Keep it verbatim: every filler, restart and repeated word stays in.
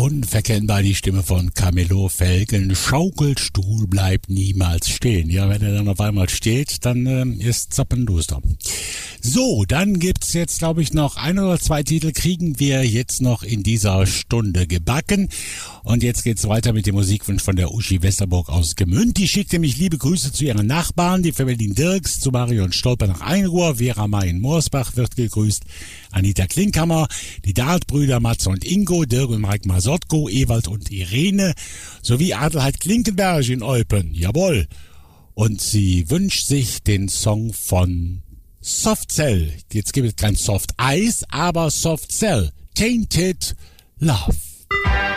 Unverkennbar die Stimme von Camillo Felgen. Schaukelstuhl bleibt niemals stehen. Ja, wenn er dann auf einmal steht, dann äh, ist zappenduster. So, dann gibt's jetzt, glaube ich, noch ein oder zwei Titel kriegen wir jetzt noch in dieser Stunde gebacken. Und jetzt geht's weiter mit dem Musikwunsch von der Uschi Westerburg aus Gemünd. Die schickt nämlich liebe Grüße zu ihren Nachbarn, die Familien Dirks, zu Marion Stolper nach Einruhr, Vera May in Moorsbach wird gegrüßt, Anita Klinkhammer, die Dart-Brüder Matze und Ingo, Dirk und Mike Masotko, Ewald und Irene, sowie Adelheid Klinkenberg in Eupen, jawohl. Und sie wünscht sich den Song von Soft Cell. Jetzt gibt es kein Soft Eis, aber Soft Cell. Tainted Love.